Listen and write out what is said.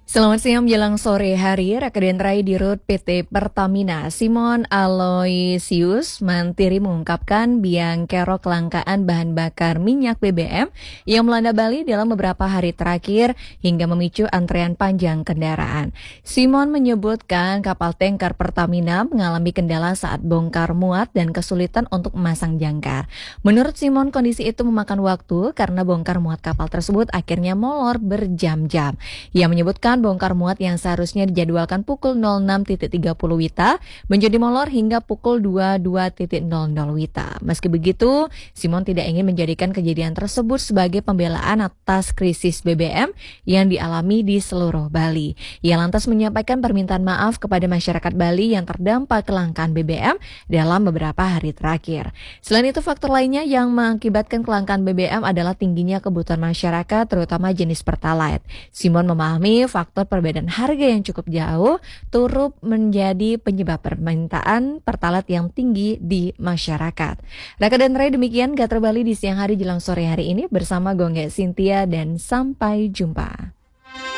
Selamat siang menjelang sore hari, Rakeden Rai di Rut PT Pertamina, Simon Aloysius Mantiri mengungkapkan biang kerok kelangkaan bahan bakar minyak BBM yang melanda Bali dalam beberapa hari terakhir hingga memicu antrean panjang kendaraan. Simon menyebutkan kapal tanker Pertamina mengalami kendala saat bongkar muat dan kesulitan untuk memasang jangkar. Menurut Simon, kondisi itu memakan waktu karena bongkar muat kapal tersebut akhirnya molor berjam-jam. Ia menyebutkan bongkar muat yang seharusnya dijadwalkan pukul 06.30 WITA menjadi molor hingga pukul 22.00 WITA. Meski begitu, Simon tidak ingin menjadikan kejadian tersebut sebagai pembelaan atas krisis BBM yang dialami di seluruh Bali. Ia lantas menyampaikan permintaan maaf kepada masyarakat Bali yang terdampak kelangkaan BBM dalam beberapa hari terakhir. Selain itu, faktor lainnya yang mengakibatkan kelangkaan BBM adalah tingginya kebutuhan masyarakat, terutama jenis Pertalite. Simon memahami faktor perbedaan harga yang cukup jauh turut menjadi penyebab permintaan Pertalite yang tinggi di masyarakat. Raka dan Ray, demikian Gatra Bali di siang hari jelang sore hari ini bersama Gongge Cynthia dan sampai jumpa.